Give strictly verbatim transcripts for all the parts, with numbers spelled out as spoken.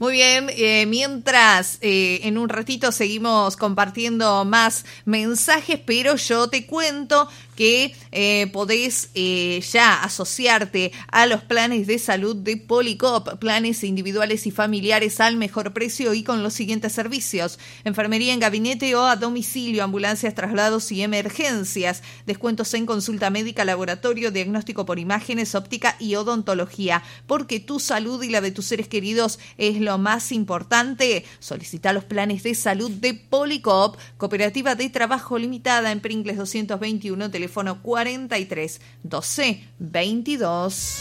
Muy bien, eh, mientras eh, en un ratito seguimos compartiendo más mensajes, pero yo te cuento que eh, podés eh, ya asociarte a los planes de salud de Policop, planes individuales y familiares al mejor precio y con los siguientes servicios: enfermería en gabinete o a domicilio, ambulancias, traslados y emergencias, descuentos en consulta médica, laboratorio, diagnóstico por imágenes, óptica y odontología, porque tu salud y la de tus seres queridos es lo más importante. Solicita los planes de salud de Policop, cooperativa de trabajo limitada en Pringles doscientos veintiuno, teléfono cuarenta y tres doce veintidós.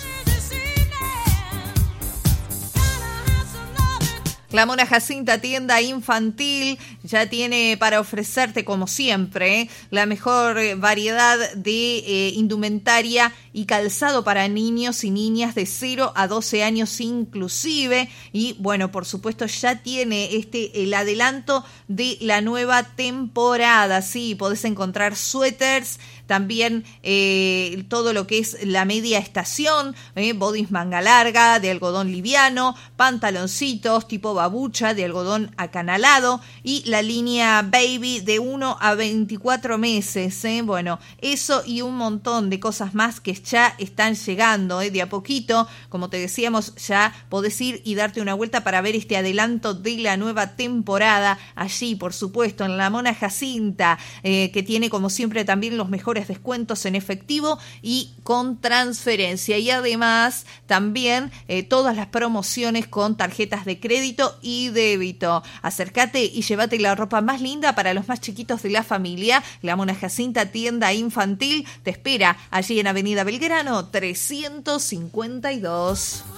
La Mona Jacinta, tienda infantil, ya tiene para ofrecerte, como siempre, ¿eh? la mejor variedad de eh, indumentaria y calzado para niños y niñas de cero a doce años inclusive. Y bueno, por supuesto, ya tiene este el adelanto de la nueva temporada. Sí, podés encontrar suéteres, también eh, todo lo que es la media estación, eh, bodys manga larga de algodón liviano, pantaloncitos tipo babucha de algodón acanalado y la línea baby de uno a veinticuatro meses. Eh. Bueno, eso y un montón de cosas más que ya están llegando eh, de a poquito. Como te decíamos, ya podés ir y darte una vuelta para ver este adelanto de la nueva temporada allí, por supuesto, en la Mona Jacinta, eh, que tiene como siempre también los mejores descuentos en efectivo y con transferencia, y además también eh, todas las promociones con tarjetas de crédito y débito. Acércate y llévate la ropa más linda para los más chiquitos de la familia. La Mona Jacinta, tienda infantil, te espera allí en Avenida Belgrano trescientos cincuenta y dos.